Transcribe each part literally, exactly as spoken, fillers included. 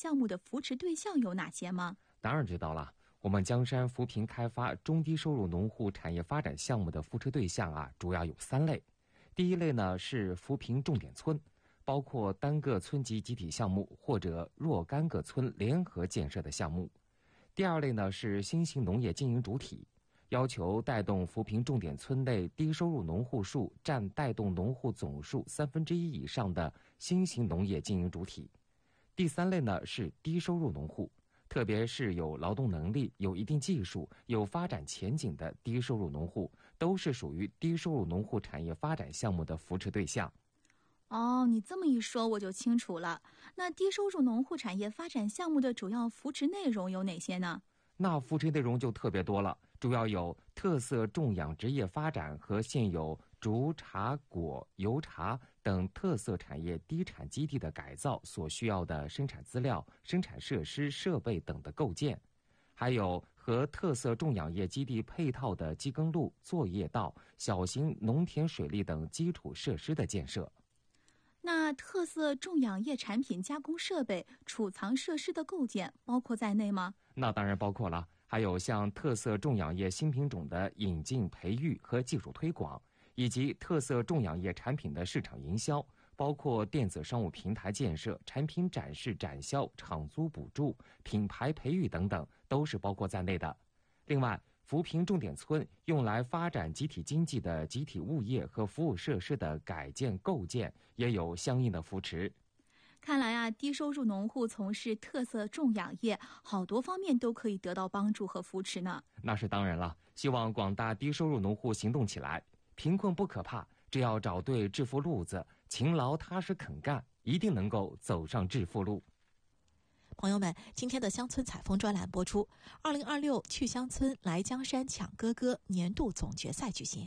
项目的扶持对象有哪些吗？ 当然知道了，我们江山扶贫开发中低收入农户产业发展项目的扶持对象啊，主要有三类。第一类呢是扶贫重点村，包括单个村级集体项目或者若干个村联合建设的项目。第二类呢是新型农业经营主体，要求带动扶贫重点村内低收入农户数占带动农户总数三分之一以上的新型农业经营主体。第三类呢是低收入农户，特别是有劳动能力、有一定技术、有发展前景的低收入农户，都是属于低收入农户产业发展项目的扶持对象。 哦，你这么一说我就清楚了。那低收入农户产业发展项目的主要扶持内容有哪些呢？ 那扶持内容就特别多了，主要有特色种养殖业发展和现有竹、茶、果、油茶等特色产业低产基地的改造所需要的生产资料、生产设施、设备等的构建，还有和特色种养业基地配套的机耕路、作业道、小型农田水利等基础设施的建设。 那特色种养业产品加工设备、储藏设施的构建包括在内吗？ 那当然包括了，还有像特色种养业新品种的引进、培育和技术推广，以及特色种养业产品的市场营销，包括电子商务平台建设、产品展示展销、场租补助、品牌培育等等，都是包括在内的。另外，扶贫重点村用来发展集体经济的集体物业和服务设施的改建构建也有相应的扶持。 看来啊，低收入农户从事特色种养业，好多方面都可以得到帮助和扶持呢。 那是当然了，希望广大低收入农户行动起来。贫困不可怕，只要找对致富路子，勤劳踏实肯干，一定能够走上致富路。 朋友们，今天的乡村采风专栏播出。二零二六去乡村来江山抢歌歌年度总决赛举行。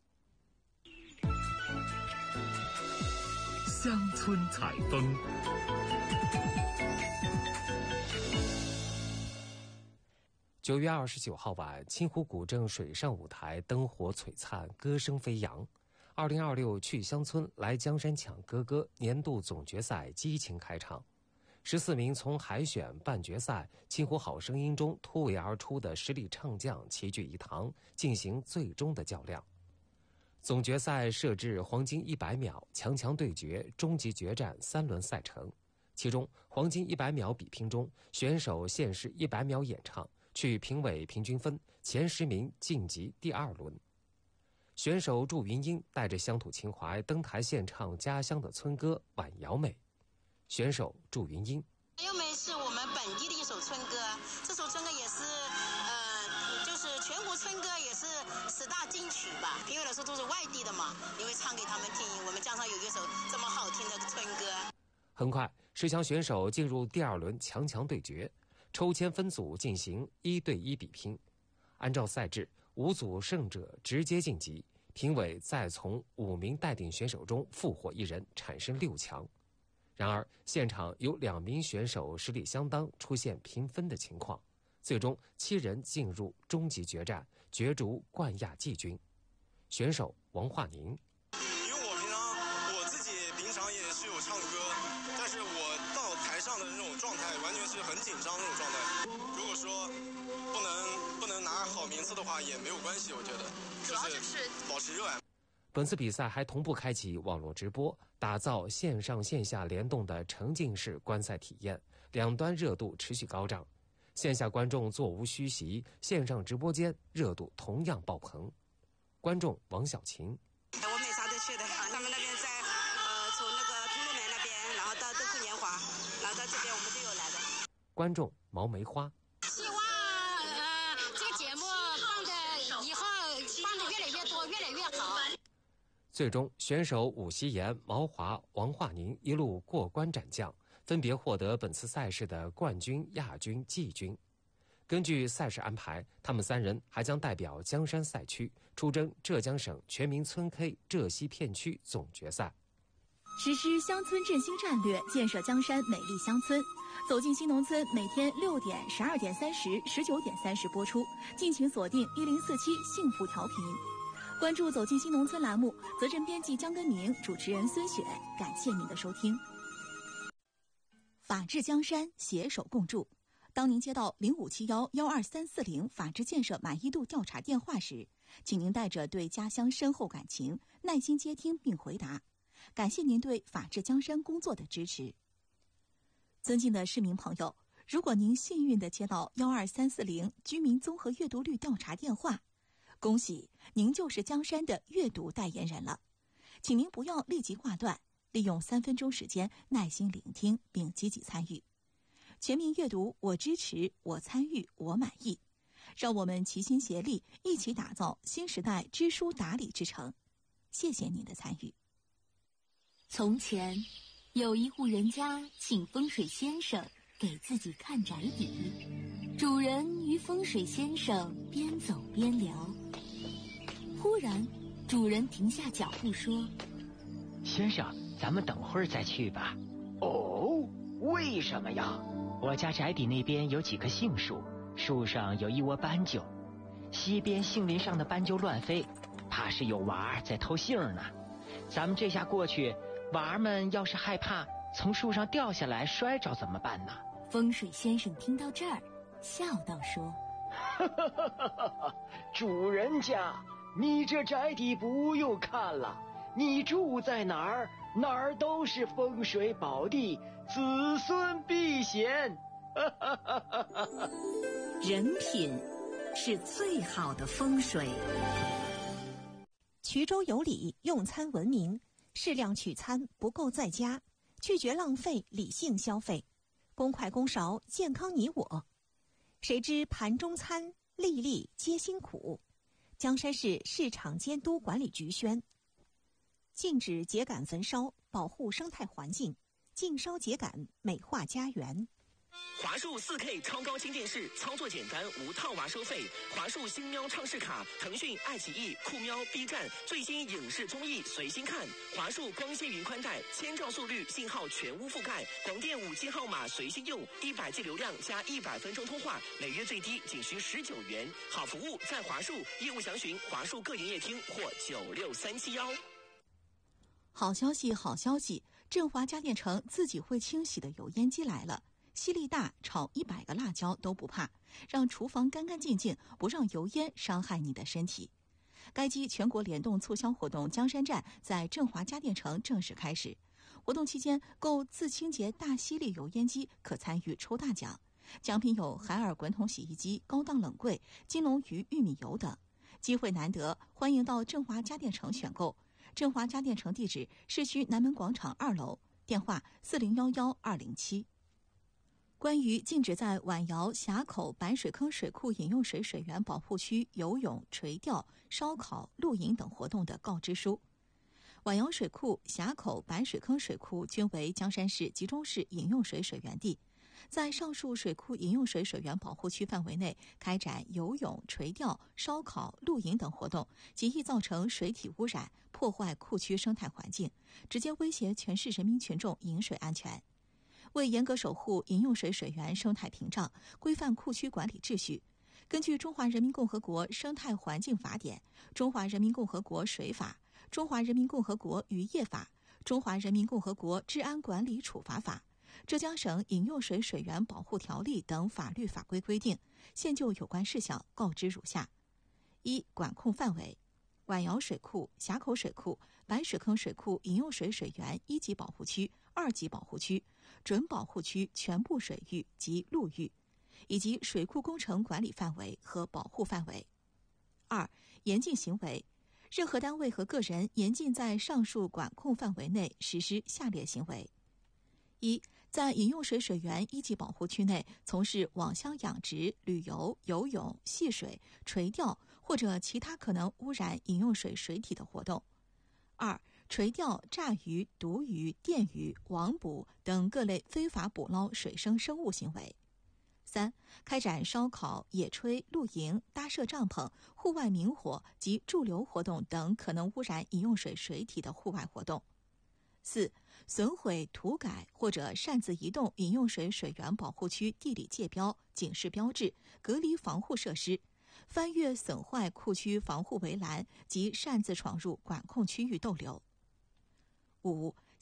乡村采风。 九月二十九号晚，清湖古镇水上舞台灯火璀璨，歌声飞扬。二零二六去乡村来江山抢歌歌年度总决赛激情开场。十四名从海选、半决赛、清湖好声音中突围而出的实力唱将齐聚一堂，进行最终的较量。总决赛设置黄金一百秒强强对决、终极决战三轮赛程，其中黄金一百秒比拼中，选手限时一百秒演唱，取评委平均分，前十名晋级第二轮。选手祝云英带着乡土情怀登台献唱家乡的村歌《晚瑶美》。选手祝云英， 晚瑶美是我们本地的一首村歌，这首村歌也是呃，就是全国村歌也是十大金曲吧。评委来说都是外地的嘛，因为唱给他们听，我们江上有一首这么好听的村歌。 很快，十强选手进入第二轮强强对决，抽签分组进行一对一比拼。按照赛制，五组胜者直接晋级，评委再从五名待定选手中复活一人，产生六强。然而，现场有两名选手实力相当，出现平分的情况，最终七人进入终极决战，角逐冠亚季军。选手王化宁， 因为我平常我自己平常也是有唱歌，但是我到台上的那种状态完全是很紧张那种状态。如果说不能不能拿好名次的话也没有关系，我觉得就是保持热爱。 本次比赛还同步开启网络直播，打造线上线下联动的沉浸式观赛体验，两端热度持续高涨。线下观众座无虚席，线上直播间热度同样爆棚。观众王小琴， 我每场都去的，他们那边在呃从那个通路门那边，然后到灯库年华，然后到这边我们都有来的。 观众毛梅花， 希望呃这个节目放的以后放的越来越多，越来越好。 最终，选手武希言、毛华、王化宁一路过关斩将，分别获得本次赛事的冠军、亚军、季军。根据赛事安排，他们三人还将代表江山赛区出征浙江省全民村 K 浙西片区总决赛。 实施乡村振兴战略，建设江山美丽乡村。走进新农村，每天六点、十二点三十、十九点三十播出，敬请锁定一零四七幸福调频。关注走进新农村栏目，责任编辑江根宁，主持人孙雪，感谢您的收听。 法治江山，携手共筑。当您接到零五七幺幺二三四零法治建设满意度调查电话时，请您带着对家乡深厚感情，耐心接听并回答。感谢您对法治江山工作的支持。尊敬的市民朋友，如果您幸运地接到幺二三四零居民综合阅读率调查电话，恭喜您就是江山的阅读代言人了。请您不要立即挂断，利用三分钟时间耐心聆听并积极参与。全民阅读，我支持，我参与，我满意。让我们齐心协力，一起打造新时代知书达理之城。谢谢您的参与。 从前，有一户人家请风水先生给自己看宅邸。主人与风水先生边走边聊，忽然，主人停下脚步说：“ 先生，咱们等会儿再去吧。”“ 哦，为什么呀？”“ 我家宅邸那边有几棵杏树，树上有一窝斑鸠，西边杏林上的斑鸠乱飞，怕是有娃儿在偷杏呢。咱们这下过去，娃儿们要是害怕从树上掉下来摔着怎么办呢？” 风水先生听到这儿，笑道说：“ 哈哈哈哈哈！主人家，你这宅邸不用看了，你住在哪儿，哪儿都是风水宝地，子孙避险。” 人品是最好的风水。 衢州有礼，用餐文明，适量取餐，不够在家，拒绝浪费，理性消费，公筷公勺，健康你我。谁知盘中餐，粒粒皆辛苦。江山市市场监督管理局宣：禁止秸秆焚烧，保护生态环境；禁烧秸秆，美化家园。 华数 四K 超高清电视，操作简单，无套娃收费。华数星喵畅视卡，腾讯、爱奇艺、酷喵、B 站最新影视综艺随心看。华数光纤云宽带，千兆速率，信号全屋覆盖，广电五 G 号码随心用，一百 G 流量加一百分钟通话，每月最低仅需十九元。好服务在华数，业务详询华数各营业厅或九六三七幺。 好消息，好消息！振华家电城自己会清洗的油烟机来了。吸力大，炒一百个辣椒都不怕，让厨房干干净净，不让油烟伤害你的身体。该机全国联动促销活动江山站在振华家电城正式开始。活动期间，购自清洁大吸力油烟机可参与抽大奖，奖品有海尔滚筒洗衣机、高档冷柜、金龙鱼玉米油等。机会难得，欢迎到振华家电城选购。振华家电城地址：市区南门广场二楼，电话四零幺幺二零七。关于禁止在晚窑峡口白水坑水库饮用水水源保护区游泳、垂钓、烧烤、露营等活动的告知书。晚窑水库、峡口白水坑水库均为江山市集中式饮用水水源地，在上述水库饮用水水源保护区范围内开展游泳、垂钓、烧烤、露营等活动，极易造成水体污染，破坏库区生态环境，直接威胁全市人民群众饮水安全。为严格守护饮用水水源生态屏障，规范库区管理秩序，根据《中华人民共和国生态环境法典》、《中华人民共和国水法》、《中华人民共和国渔业法》、《中华人民共和国治安管理处罚法》、浙江省饮用水水源保护条例等法律法规规定，现就有关事项告知如下：一、管控范围。晚窑水库、峡口水库、白水坑水库饮用水水源一级保护区、二级保护区、准保护区全部水域及陆域，以及水库工程管理范围和保护范围。二、严禁行为。任何单位和个人严禁在上述管控范围内实施下列行为：一、在饮用水水源一级保护区内从事网箱养殖、旅游、游泳、戏水、垂钓或者其他可能污染饮用水水体的活动；二、垂钓、炸鱼、毒鱼、电鱼、网捕等各类非法捕捞水生生物行为；三、开展烧烤、野炊、露营、搭设帐篷、户外明火及驻留活动等可能污染饮用水水体的户外活动；四、损毁、涂改或者擅自移动饮用水水源保护区地理界标、警示标志、隔离防护设施，翻越损坏库区防护围栏及擅自闯入管控区域逗留。五、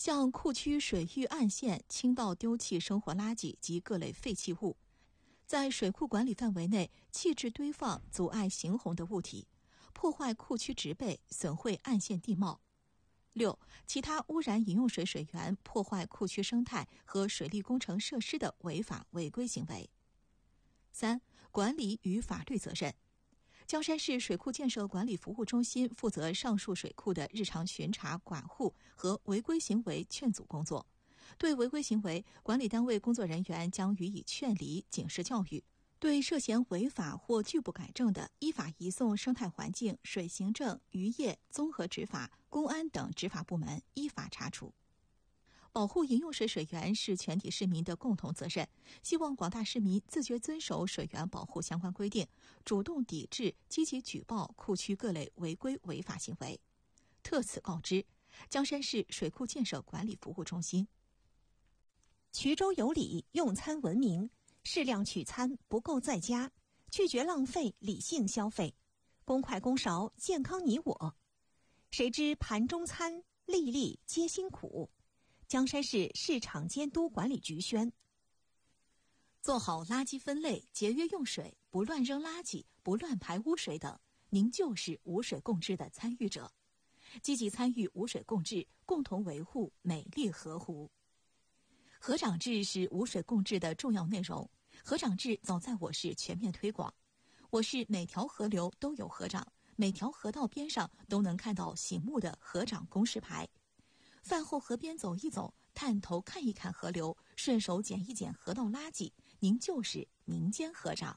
向库区水域岸线倾倒丢弃生活垃圾及各类废弃物，在水库管理范围内弃置堆放阻碍行洪的物体，破坏库区植被，损毁岸线地貌。六、其他污染饮用水水源、破坏库区生态和水利工程设施的违法违规行为。三、管理与法律责任。江山市水库建设管理服务中心负责上述水库的日常巡查、管护和违规行为劝阻工作。对违规行为，管理单位工作人员将予以劝离、警示教育；对涉嫌违法或拒不改正的，依法移送生态环境、水行政、渔业、综合执法、公安等执法部门依法查处。保护饮用水水源是全体市民的共同责任，希望广大市民自觉遵守水源保护相关规定，主动抵制、积极举报库区各类违规违法行为。特此告知江山市水库建设管理服务中心。 衢州有礼，用餐文明，适量取餐，不够在家，拒绝浪费，理性消费，公筷公勺，健康你我。谁知盘中餐，粒粒皆辛苦。江山市市场监督管理局宣。 做好垃圾分类，节约用水，不乱扔垃圾，不乱排污水等，您就是无水共治的参与者。积极参与无水共治，共同维护美丽河湖。河长制是无水共治的重要内容，河长制早在我市全面推广。我市每条河流都有河长，每条河道边上都能看到醒目的河长公示牌。饭后河边走一走，探头看一看河流，顺手捡一捡河道垃圾，您就是民间河长。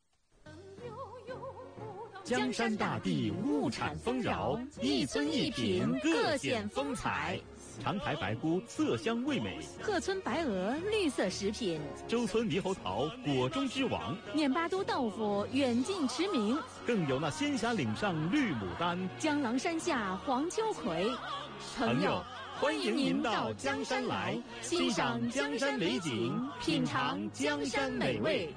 江山大地物产丰饶，一村一品各显风采。长台白菇色香味美， 鹤村白鹅绿色食品， 周村猕猴桃果中之王， 念巴都豆腐远近驰名， 更有那仙峡岭上绿牡丹， 江郎山下黄秋葵。 朋友，欢迎您到江山来，欣赏江山美景，品尝江山美味。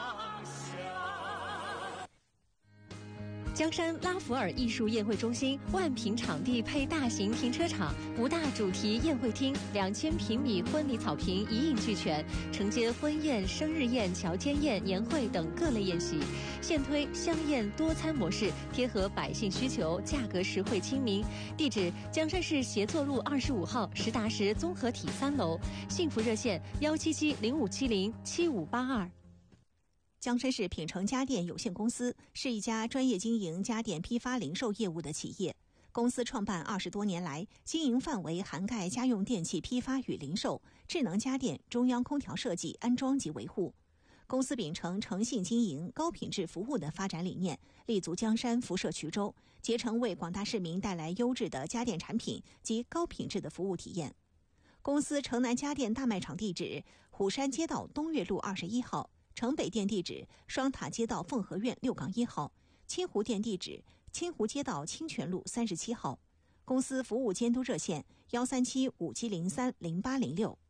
江山拉弗尔艺术宴会中心万平场地配大型停车场，五大主题宴会厅，两千平米婚礼草坪一应俱全，承接婚宴、生日宴、乔迁宴、年会等各类宴席。现推香宴多餐模式，贴合百姓需求，价格实惠亲民。地址：江山市协作路二十五号实达实综合体三楼。幸福热线：幺七七零五七零七五八二。 江山市品城家电有限公司是一家专业经营家电批发零售业务的企业。公司创办二十多年来，经营范围涵盖家用电器批发与零售、智能家电、中央空调设计、安装及维护。公司秉承诚信经营、高品质服务的发展理念，立足江山，辐射衢州，竭诚为广大市民带来优质的家电产品及高品质的服务体验。公司城南家电大卖场地址：虎山街道东岳路二十一号。城北店地址：双塔街道凤和苑六杠一号，清湖店地址：清湖街道清泉路三十七号。公司服务监督热线：幺三七五七零三零八零六。